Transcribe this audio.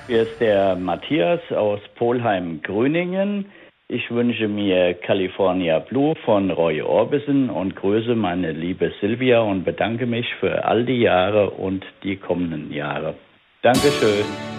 Hier ist der Matthias aus Polheim-Grüningen. Ich wünsche mir California Blue von Roy Orbison und grüße meine liebe Silvia und bedanke mich für all die Jahre und die kommenden Jahre. Dankeschön.